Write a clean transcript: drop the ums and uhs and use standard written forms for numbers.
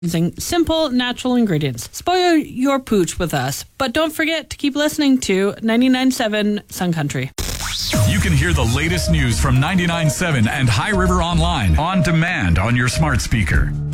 Using simple, natural ingredients. Spoil your pooch with us, but don't forget to keep listening to 99.7 Sun Country. You can hear the latest news from 99.7 and High River Online on demand on your smart speaker.